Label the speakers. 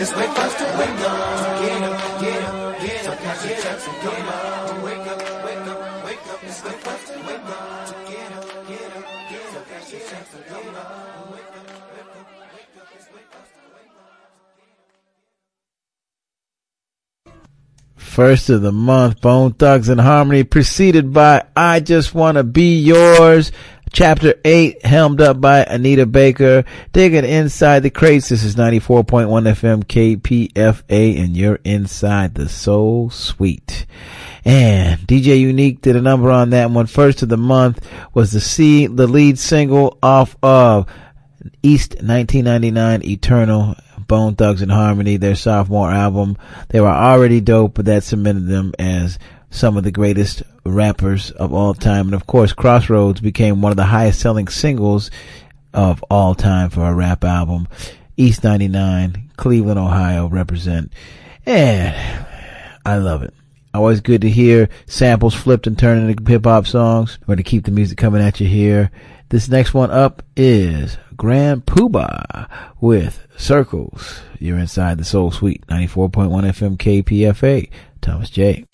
Speaker 1: First of the month, Bone Thugs and Harmony, preceded by I Just Wanna Be Yours. Chapter 8, helmed up by Anita Baker. Digging Inside the Crates. This is 94.1 FM KPFA, and you're inside the Soul Suite. And DJ Unique did a number on that one. First of the month was the lead single off of East 1999, Eternal. Bone Thugs and Harmony, their sophomore album. They were already dope, but that cemented them as some of the greatest rappers of all time. And of course, Crossroads became one of the highest selling singles of all time for a rap album. East 99, Cleveland, Ohio represent. And I love it. Always good to hear samples flipped and turned into hip hop songs. We're going to keep the music coming at you here. This next one up is Grand Poobah with Circles. You're inside the Soul Suite, 94.1 FM KPFA. Thomas J.